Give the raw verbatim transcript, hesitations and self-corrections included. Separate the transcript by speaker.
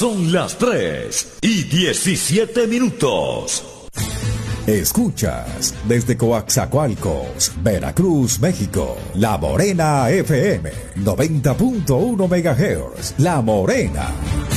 Speaker 1: son las tres y diecisiete minutos.
Speaker 2: Escuchas desde Coaxacualcos, Veracruz, México, La Morena F M, noventa punto uno megahertz. La Morena.